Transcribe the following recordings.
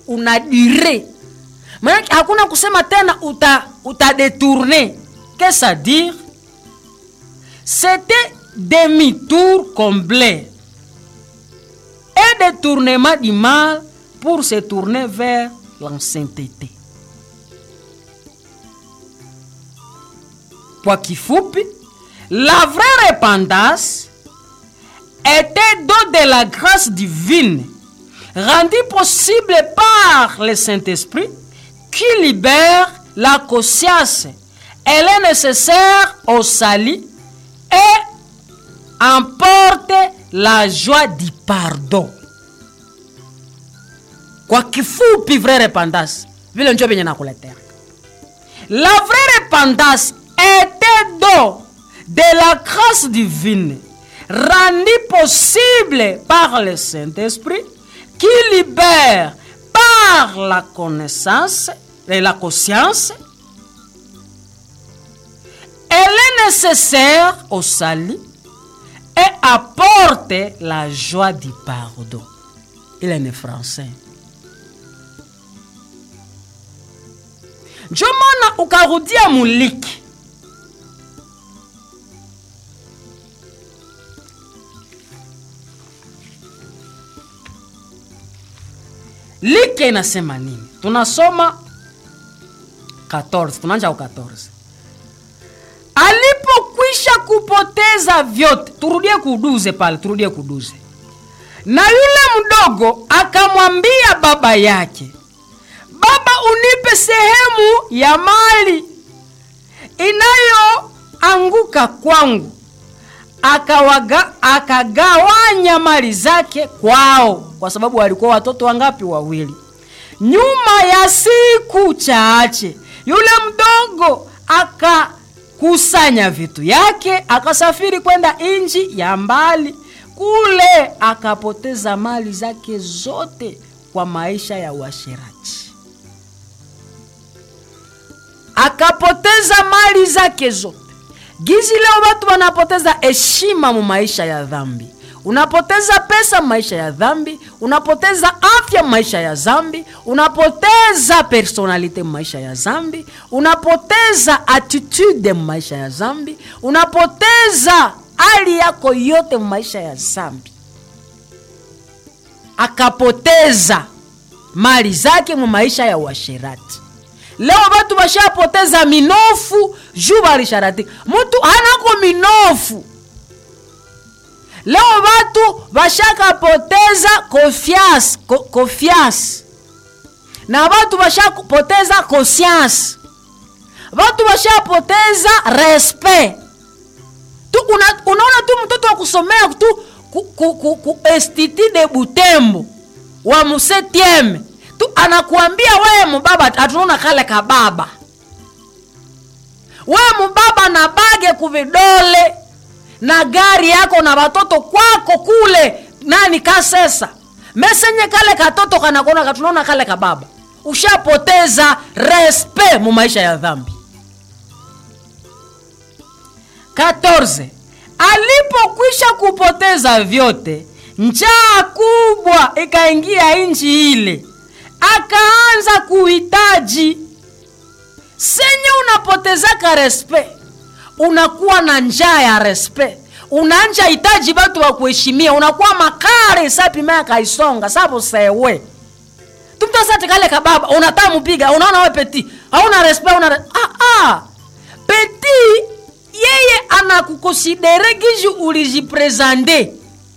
una duré. Maana hakuna kusema tena uta détourner. Qu'est-ce que ça dire? C'était demi-tour complet. Un détournement du mal pour se tourner vers la sainteté. Kwa kifupi, la vraie repentance était don de la grâce divine, rendue possible par le Saint-Esprit, qui libère la conscience. Elle est nécessaire au salut et emporte la joie du pardon. Kwa kifupi, vraie repentance, vile njo benye nakuletea. La vraie repentance était don de la grâce divine, rendue possible par le Saint-Esprit, qui libère par la connaissance et la conscience. Elle est nécessaire au salut et apporte la joie du pardon. Il est né français. Jomana ukarudia muliki. Like inasema nini? Tunasoma 14, tunaanza 14. Alipokwisha kupoteza vyote, turudie kuduze pale, turudie kuduze. Na yule mdogo akamwambia baba yake, baba, unipe sehemu ya mali inayoanguka kwangu. Akagawanya mali zake kwao, kwa sababu walikuwa watoto wangapi? Wawili. Nyuma ya siku chache, yule mdogo akakusanya vitu yake, akasafiri kwenda nchi ya mbali. Kule akapoteza mali zake zote kwa maisha ya uasherati. Akapoteza mali zake zote. Gizi leo watu wanapoteza heshima mu maisha ya dhambi. Unapoteza pesa maisha ya dhambi, unapoteza afya maisha ya dhambi, unapoteza personalite maisha ya dhambi, unapoteza attitude maisha ya dhambi, unapoteza hali yako yote maisha ya dhambi. Akapoteza mali zake mu maisha ya uasherati. Leo watu washapoteza minofu juba lisharati. Mtu hanako minofu. Leo watu washakapoteza confiance. Na watu washapoteza conscience. Watu washapoteza respect. Tu unaona tu mtoto wa kusomea tu ku Institut de Butembo wa musetieme. Tu anakuambia wewe mbaba atunaona kale kababa. Wewe mbaba na bage kuvidole na gari yako na watoto kwako kule nani kasesa. Mesenye kale katoto kanakona katunaona kale kababa. Ushapoteza respect mu maisha ya dhambi. 14. Alipokwisha kupoteza vyote, njaa kubwa ikaingia nchi ile. Akaanza kuhitaji. Senye unapotezaka respect, unakuwa na njaa ya respect. Unaanza hitaji watu wa kuheshimia, unakuwa makare sapi maya kaisonga, sapo sewe. Tumta sati kale kababa, unatamu piga, unaona we peti. Hauna respect, Peti, yeye anakukonsidere gizi ulijipresente.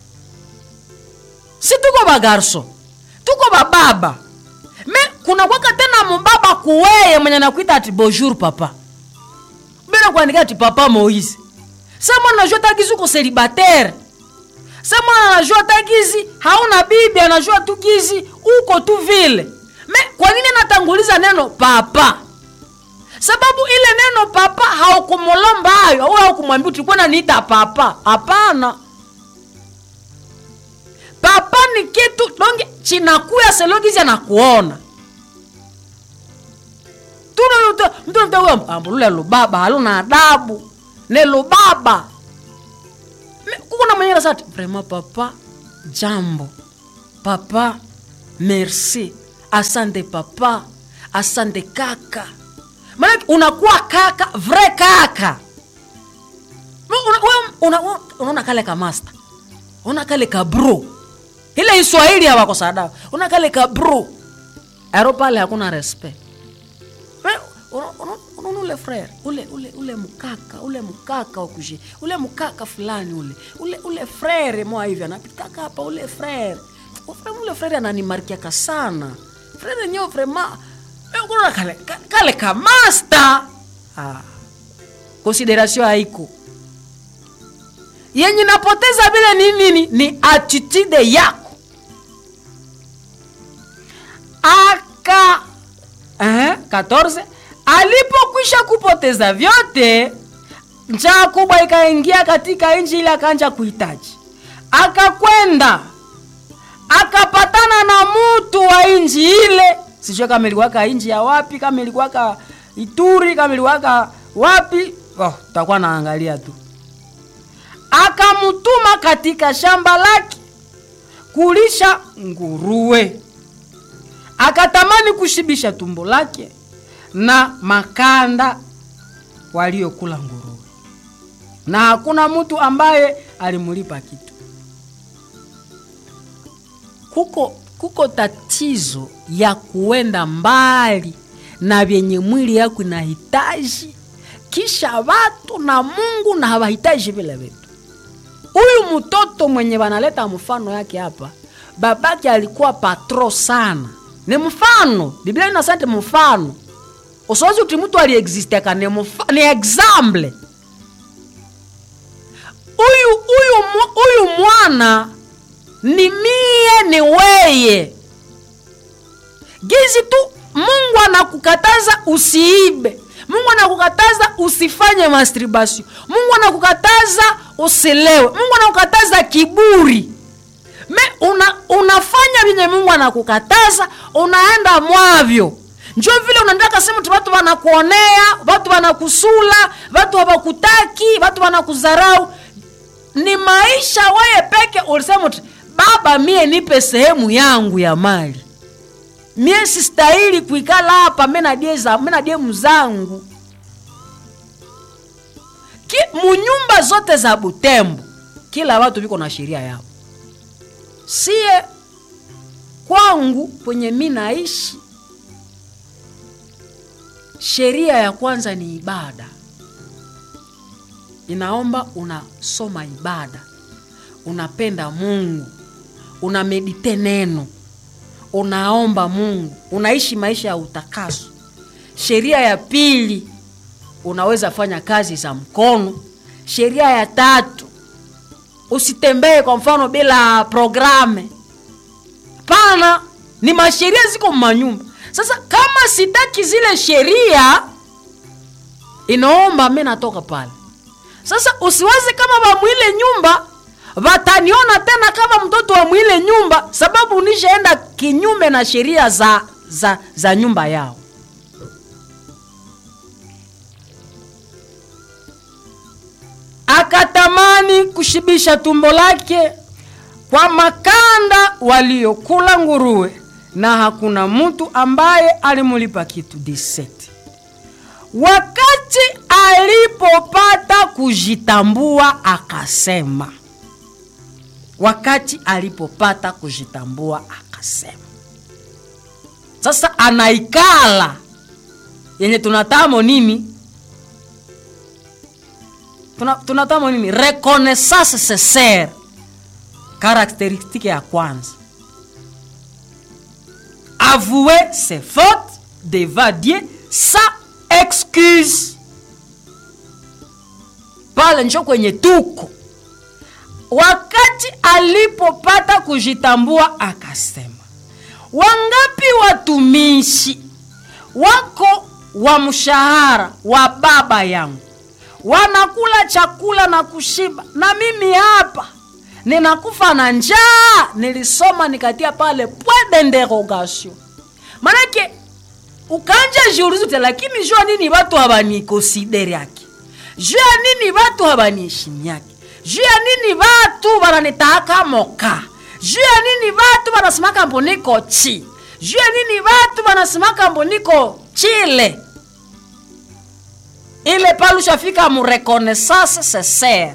Si tuko ba garso, tuko ba baba. Me kuna kwaka tena mbaba kuweye mwenye nakuita ati bonjour papa. Bena kuandika ati papa Moïse. Sema unajua tagizi uko célibataire. Sema unajua tagizi hauna bibi, anajua tu gizi uko tu vile. Me kwa nini natanguliza neno papa? Sababu ile neno papa haukumolomba hayo au haukumwambia tulikuwa naniita papa. Hapana. Papa ni kitu donge chinakuya selogizi anakuona. Mtu ndio ambulule lubaba haluna adabu. Ne lubaba. Kuna mwenye sasa vraiment papa jambo. Papa merci. asante papa, asante kaka. Maana unakuwa kaka, vrai kaka. Unaona kale ka master. Unaona kale ka bro. Ile Kiswahili hawako sawa. Unaona kale ka bro. Aeropale hakuna respect. Ule frère, ule mkaka wakuji. Ule mkaka fulani ule frère moi hivi anapita hapa ule frère. Ule frère ananimarkia sana. Frère nyo vraiment. Unaona kale ka master. Consideration haiko. Yenye napoteza bila nini ni attitude yako. 14 alipokwisha kupoteza vyote, njaa kubwa ikaingia katika nchi ile, akaanza kuhitaji. Akakwenda akapatana na mtu wa nchi ile, sijui kama ilikuwa nchi ya wapi, kama ilikuwa Ituri, kama ilikuwa wapi, tutakuwa naangalia tu. Akamtuma katika shamba lake kulisha nguruwe. Akatamani kushibisha tumbo lake na makanda waliokula nguruwe, na hakuna mtu ambaye alimulipa kitu. Kuko tatizo ya kuenda mbali na vyenye mwili yako inahitaji, kisha watu na Mungu na hawahitaji vile vitu. Huyu mtoto mwenye wanaleta mfano yake hapa, babake alikuwa patro sana. Ni mfano, Biblia inasema mfano. Usiwazi uti mtu aliexiste ka ni example. Huyu mwana ni mie ni weye. Gizi tu Mungu anakukataza usiibe. Mungu anakukataza usifanye masturbation. Mungu anakukataza usilewe. Mungu anakukataza kiburi. Unafanya vile Mungu anakukataza, unaenda mwavyo. Njoo vile unaendaka sema watu wanakuonea, watu wanakusula, watu hawakutaki, watu wanakudharau. Ni maisha wewe peke ulisema baba mie nipe sehemu yangu ya mali. Mie sistahili kuikala hapa mimi na die mzangu. Munyumba zote za Butembo kila watu biko na sheria yao. Sie kwangu kwenye mimi naishi, sheria ya kwanza ni ibada. Inaomba unasoma ibada, unapenda Mungu, unamedite neno, unaomba Mungu, unaishi maisha ya utakaso. Sheria ya pili, unaweza fanya kazi za mkono. Sheria ya tatu, usitembee kwa mfano bila programe. Pana ni masheria ziko manyumba. Sasa kama sitaki zile sheria, inaomba mimi natoka pale. Sasa usiwaze kama wa mwile nyumba wataniona tena kama mtoto wa mwile nyumba, sababu nishaenda kinyume na sheria za nyumba yao. Akatamani kushibisha tumbo lake kwa makanda waliokula nguruwe, na hakuna mtu ambaye alimulipa kitu. 17 wakati alipopata kujitambua akasema. Wakati alipopata kujitambua akasema. Sasa anaikala yenye tunatamo nini? Tunatamo nini? Reconnaissance sincère. Caractéristique ya kwanza. Avouer ses fautes devant Dieu sans excuse. Pale njo kwenye tuko. Wakati alipopata kujitambua akasema. Wangapi watumishi wako wa mshahara wa baba yangu wanakula chakula na kushiba, na mimi hapa ninakufa na njaa? Nilisoma nikatia pale point d'interrogation. Manake ukanja jiulize, lakini jua nini watu habani considere yake? Jua nini watu habani heshima yake? Jua nini watu wananitaka moka? Jua nini watu wanasimaka mponiko chi? Jua nini watu wanasimaka mboniko Chile. Ile palu shafika mu reconnaissance sincere.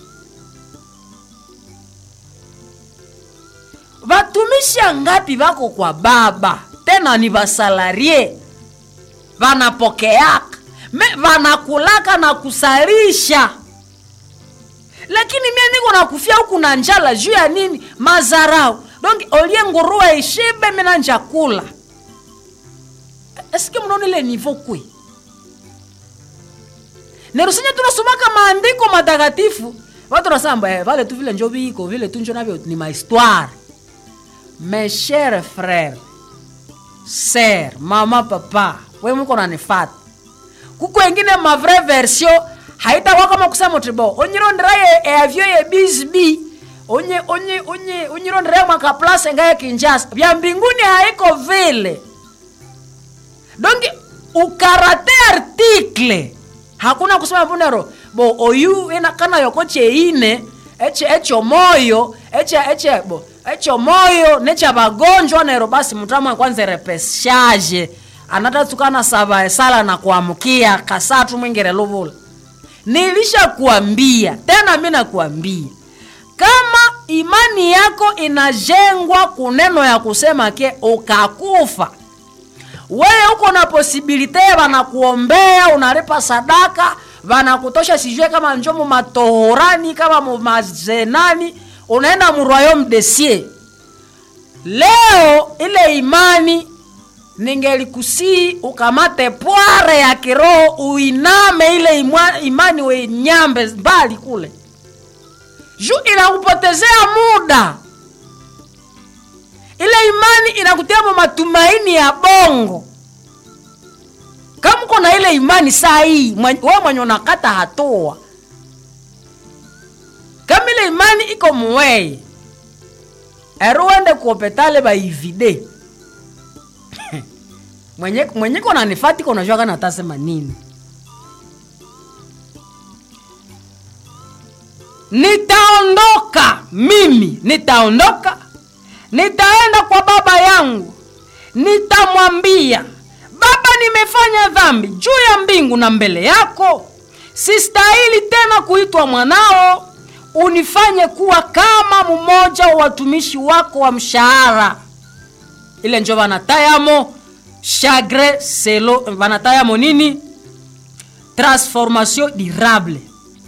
Watumishi ngapi wako kwa baba? Tena ni basalarie. Wanapokeaka. Wanakulaka na kusalisha. Lakini mimi niko nakufia huku na njala juu ya nini? Mazarau. Donc olie nguruwe ishibe mimi na njakula. Est-ce que mnaona ile niveau kwe? Nerusinya tunasomaka maandiko matakatifu. Watu nasamba vale tu vile njo biko, vile tu njo navyo ni ma histoire. Mes chers frères, sœurs, mama, papa, wewe mko unanifuata. Kuko wengine ma vraie version haitakuwa kama kusema tibo. Onyirondera ye avyo ye bizbi. Onyirondera maka place ngaye Kinshasa. Bya mbinguni haiko vile. Donc ukarate article. Hakuna kusema bunero. Bo oyu ina kana yokoche ine echo moyo echo moyo necha bagonjwa nero basi mtamwa kwanza repeshaje anatatukana sala na kuamkia kasatu mwingere lovola. Nilisha kuambia tena mimi nakuambia kama imani yako inajengwa kuneno ya kusema ke ukakufa wewe uko na possibility wanakuombea unalipa sadaka wanakutosha sijue kama njomo matohorani kama mazenani unaenda mu royaume des cieux. Leo ile imani ningelikusi ukamate poire ya kiroho uiname ile imani we nyambe mbali kule. Juu inakupotezea muda. Ile imani inakutia matumaini ya bongo. Kama uko na ile imani saa hii, wewe mwenye unakata hatua. Kama ile imani iko muwei. Eruende kuopetale ba ivide. Mwenye kona nifati kona jua kana atasema nini. Nitaondoka mimi, nitaondoka. Nitaenda kwa baba yangu. Nitamwambia, baba nimefanya dhambi juu ya mbingu na mbele yako. Sistahili tena kuitwa mwanao. Unifanye kuwa kama mmoja wa watumishi wako wa mshahara. Ile njo banatayamo chagre selo banatayamo nini? Transformation durable.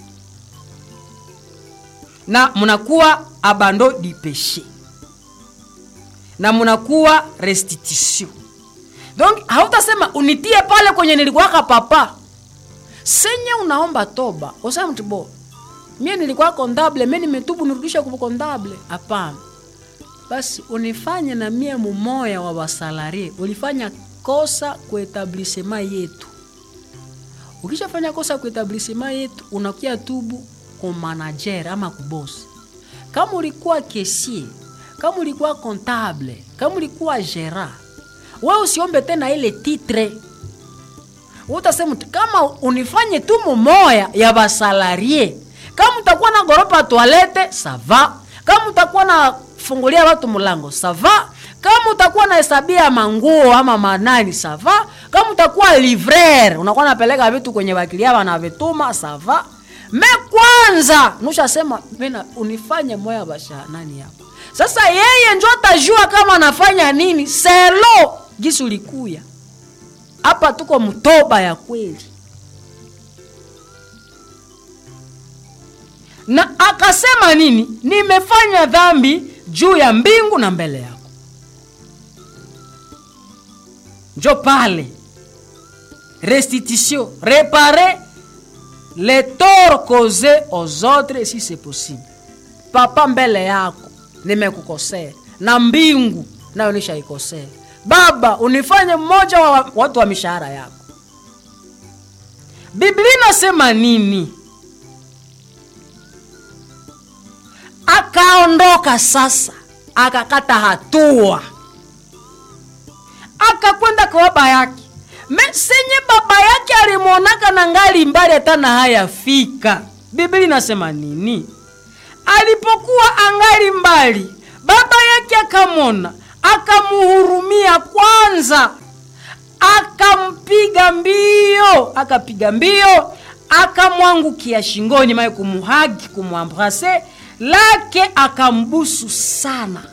Na munakuwa abandon du péché. Na munakuwa restitution. Donc hautasema unitie pale kwenye nilikuwaka papa. Senye unaomba toba. Usema mtibo. Mimi nilikuwa comptable, mimi nimetubu nirudisha kwa comptable. Hapana. Basi unifanye na mie mumoya wa basalarie. Ulifanya kosa kwa etablissement yetu. Ukishafanya kosa kwa etablissement yetu, unakia tubu kwa manager ama kwa boss. Kama ulikuwa caissier, kama ulikuwa comptable, kama ulikuwa gérant, wewe usiombe tena ile titre. Utasema kama unifanye tu mumoya ya basalarie. Kama utakuwa na goropa toilette, ça va. Kama utakuwa na fungulia watu mlango, ça va. Kama utakuwa na hesabia manguo ama manani, ça va. Kama utakuwa livreur, unakuwa napeleka vitu kwenye wakilia wanavituma, ça va. Me kwanza, nushasema mena unifanye moya basha nani hapo. Sasa yeye ndio atajua kama anafanya nini, selo gisu likuya. Hapa tuko mtoba ya kweli. Na akasema nini? Nimefanya dhambi juu ya mbingu na mbele yako. Njo pale. Restitution. Réparer les torts causés aux autres si c'est possible. Papa mbele yako nimekukosea. Na mbingu nayo nishaikosea. Baba unifanye mmoja wa watu wa mishahara yako. Biblia inasema nini? Akaondoka sasa, akakata hatua. Akakwenda kwa baba yake. Mesenye baba yake alimuonaka na ngali mbali hata na hayafika. Biblia inasema nini? Alipokuwa angali mbali, baba yake akamona, akamuhurumia kwanza, akapiga mbio, akamwangukia shingoni mae kumuhagi, kumuembrasser, lake akambusu sana.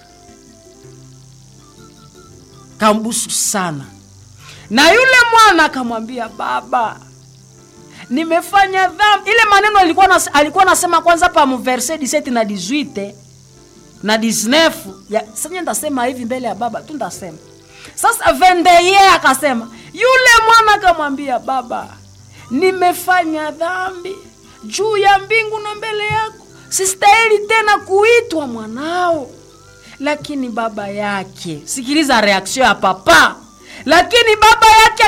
Na yule mwana akamwambia, baba, nimefanya dhambi. Ile maneno alikuwa nasema kwanza pa verset 17 na 18 na 19. Sasa ndasema hivi mbele ya baba tu ndasema. Sasa vendeye akasema, yule mwana akamwambia, baba, nimefanya dhambi juu ya mbingu na mbele yako. Sistahili tena kuitwa mwanao. Lakini baba yake, sikiliza reaction ya papa. Lakini baba yake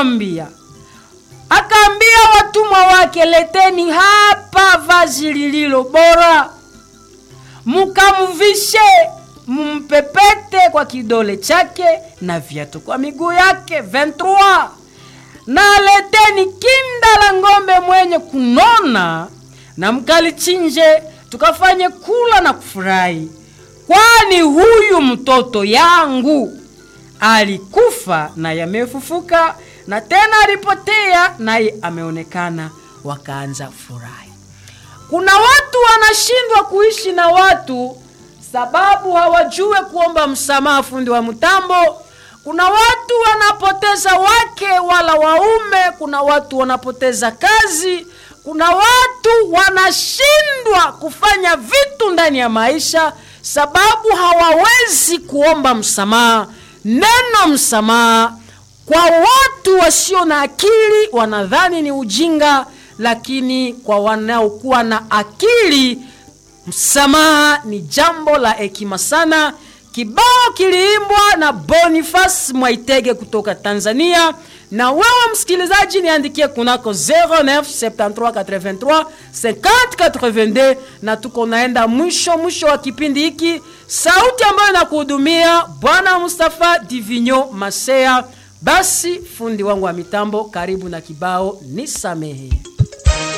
akaambia watumwa wake, leteni hapa vazi lililo bora, mukamvishe, mumpepete kwa kidole chake na viatu kwa miguu yake. 23. Na leteni kinda la ng'ombe mwenye kunona, na mkalichinje, tukafanye kula na kufurahi. Kwani huyu mtoto yangu alikufa na yamefufuka, na tena alipotea naye ameonekana. Wakaanza furahi. Kuna watu wanashindwa kuishi na watu sababu hawajue kuomba msamaha, fundi wa mtambo. Kuna watu wanapoteza wake wala waume, kuna watu wanapoteza kazi, kuna watu wanashindwa kufanya vitu ndani ya maisha sababu hawawezi kuomba msamaha. Neno msamaha kwa watu wasio na akili wanadhani ni ujinga, lakini kwa wanaokuwa na akili msamaha ni jambo la hekima sana. Kibao kiliimbwa na Boniface Mwaitege kutoka Tanzania. Na wewe msikilizaji, niandikie kunako 0973835082. Na tuko naenda mwisho wa kipindi hiki. Sauti ambayo nakuhudumia Bwana Mustafa Divinyo Masea. Basi fundi wangu wa mitambo, karibu na kibao Nisamehe.